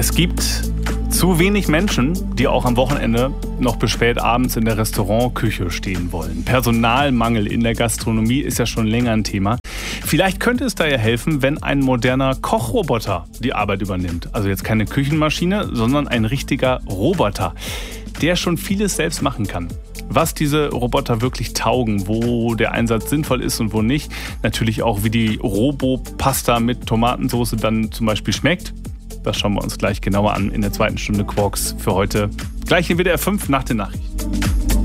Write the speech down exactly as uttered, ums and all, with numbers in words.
Es gibt zu wenig Menschen, die auch am Wochenende noch bis spät abends in der Restaurantküche stehen wollen. Personalmangel in der Gastronomie ist ja schon länger ein Thema. Vielleicht könnte es da ja helfen, wenn ein moderner Kochroboter die Arbeit übernimmt. Also jetzt keine Küchenmaschine, sondern ein richtiger Roboter, der schon vieles selbst machen kann. Was diese Roboter wirklich taugen, wo der Einsatz sinnvoll ist und wo nicht. Natürlich auch, wie die Robo-Pasta mit Tomatensauce dann zum Beispiel schmeckt. Das schauen wir uns gleich genauer an in der zweiten Stunde Quarks für heute. Gleich in W D R fünf nach den Nachrichten.